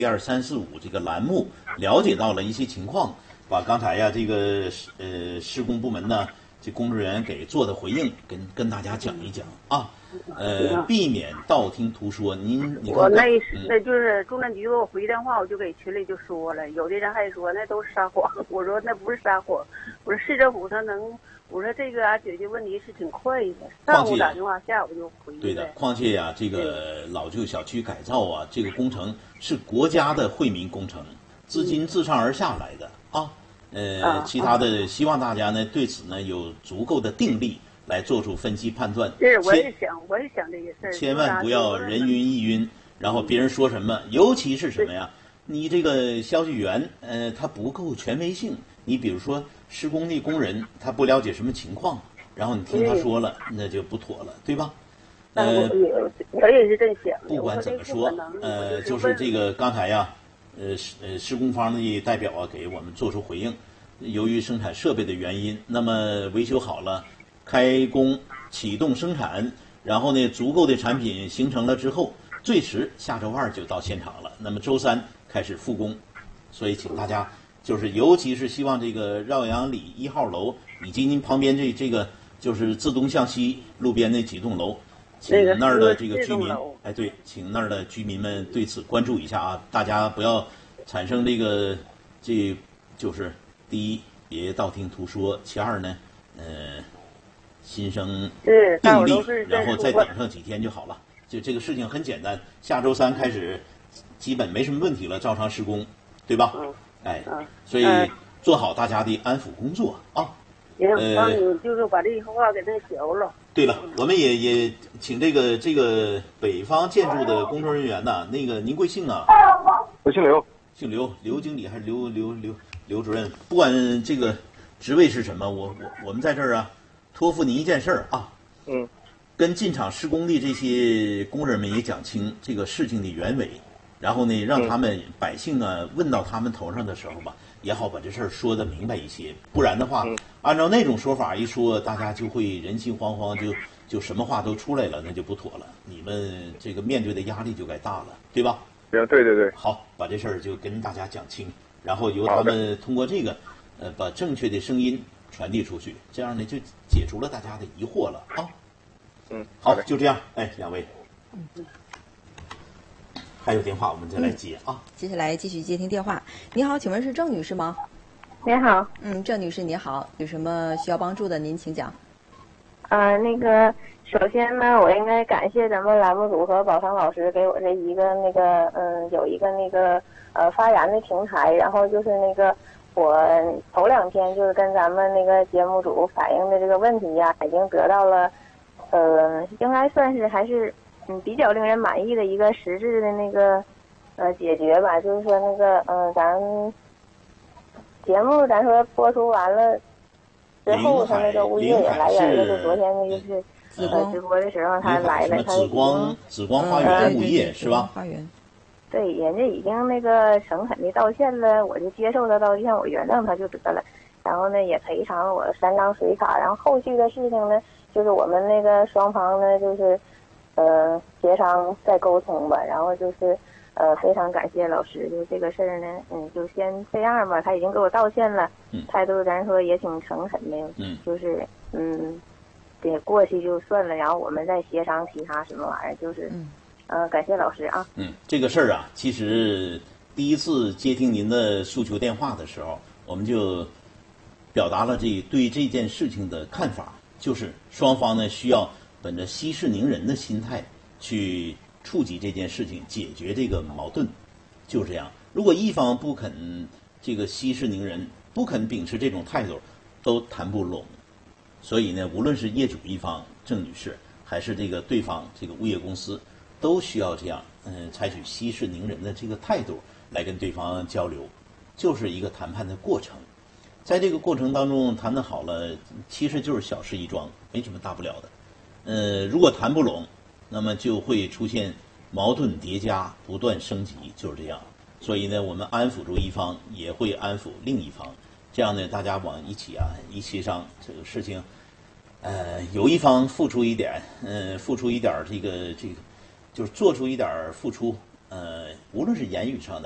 1、2、3、4、5这个栏目了解到了一些情况，把刚才呀这个施工部门呢这工作人员给做的回应跟大家讲一讲啊。避免道听途说。你我那就是中山局给我回电话，我就给群里就说了，有的人还说那都是撒谎，我说那不是撒谎，我说市政府他能，我说这个解决问题是挺快的，上午打电话，下午就回。 对的，况且呀，这个老旧小区改造啊，这个工程是国家的惠民工程，资金自上而下来的啊。其他的希望大家呢对此呢有足够的定力。来做出分析判断。 是，我也想这个事儿。 千万不要人云亦云，然后别人说什么，尤其是什么呀？你这个消息源，他不够权威性。你比如说施工的工人，他不了解什么情况，然后你听他说了，那就不妥了，对吧？ 我也是这么想。 不管怎么说，就是这个刚才呀，施工方的代表啊，给我们做出回应。由于生产设备的原因，那么维修好了。开工启动生产，然后呢，足够的产品形成了之后，最迟下周2就到现场了。那么周3开始复工，所以请大家尤其是希望这个绕阳里1号楼以及您旁边这个就是自东向西路边那几栋楼，请那儿的这个居民，对，请那儿的居民们对此关注一下啊，大家不要产生就是第一别道听途说，其二呢，心生定力，然后再等上几天就好了。就这个事情很简单，下周3开始，基本没什么问题了，照常施工，对吧？所以做好大家的安抚工作啊。 帮你就是把这话给他写了。 对了，我们也请这个北方建筑的工作人员呐，那个您贵姓啊？ 我姓刘。 姓刘，刘经理还是刘主任？不管这个职位是什么，我们在这儿啊。托付您一件事儿啊，跟进场施工的这些工人们也讲清这个事情的原委，然后呢，让他们百姓啊问到他们头上的时候吧，也好把这事儿说得明白一些，不然的话，按照那种说法一说，大家就会人心惶惶，就什么话都出来了，那就不妥了。你们这个面对的压力就该大了，对吧？ 对。 好，把这事儿就跟大家讲清，然后由他们通过这个，把正确的声音传递出去，这样呢就解除了大家的疑惑了啊。好，就这样。两位，还有电话我们再来接啊。 接下来继续接听电话。你好，请问是郑女士吗？ 你好。 郑女士你好，有什么需要帮助的您请讲。 那个首先呢，我应该感谢咱们栏目组和宝昌老师给我这一个有一个发言的平台，然后就是我头2天就是跟咱们节目组反映的这个问题呀，已经得到了，应该算是还是比较令人满意的一个实质的解决吧。就是说咱节目咱说播出完了之后，他物业也来人了，就昨天就是直播的时候他来了，他紫光花园物业是吧？ 花园。 对，人家已经诚恳的道歉了，我就接受他道歉，我原谅他就得了。然后呢，也赔偿我3张水卡。然后后续的事情呢，就是我们双方呢，就是协商再沟通吧。然后就是非常感谢老师，就这个事儿呢，就先这样吧。他已经给我道歉了，态度咱说也挺诚恳的，就是得过去就算了，然后我们再协商其他什么玩意儿，就是。感谢老师啊。 这个事儿啊，其实第一次接听您的诉求电话的时候，我们就表达了对这件事情的看法，就是双方呢需要本着息事宁人的心态去触及这件事情，解决这个矛盾，就这样。如果一方不肯这个息事宁人，不肯秉持这种态度，都谈不拢。所以呢，无论是业主一方郑女士，还是对方物业公司。都需要这样，采取息事宁人的这个态度来跟对方交流，就是一个谈判的过程。在这个过程当中谈得好了，其实就是小事一桩，没什么大不了的。如果谈不拢，那么就会出现矛盾叠加，不断升级，就是这样。所以呢，我们安抚住一方，也会安抚另一方，这样呢，大家往一起一协商这个事情。有一方付出一点，这个。就是做出一点付出，无论是言语上的。